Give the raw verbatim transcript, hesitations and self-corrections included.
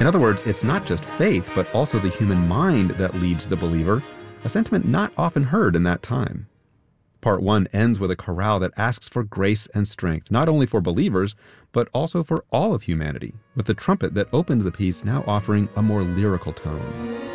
In other words, it's not just faith, but also the human mind that leads the believer, a sentiment not often heard in that time. Part one ends with a chorale that asks for grace and strength, not only for believers, but also for all of humanity, with the trumpet that opened the piece now offering a more lyrical tone.